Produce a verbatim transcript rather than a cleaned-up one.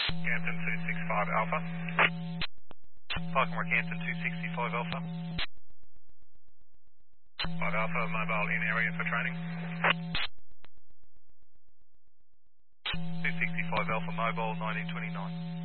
Canton two six five Alpha. Parkmore Canton two sixty-five Alpha. five Alpha, mobile in area for training. two sixty-five Alpha Mobile nineteen twenty-nine.